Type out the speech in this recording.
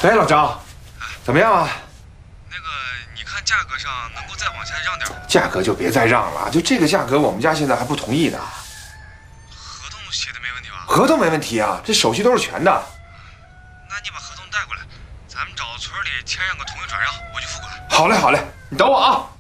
哎，老张，怎么样啊？ 那个，你看价格上能够再往下让点吗？ 价格就别再让了，就这个价格，我们家现在还不同意呢。 合同写的没问题吧？ 合同没问题啊，这手续都是全的。 那你把合同带过来，咱们找村里签上个同意转让，我去付款。 好嘞，好嘞，你等我啊。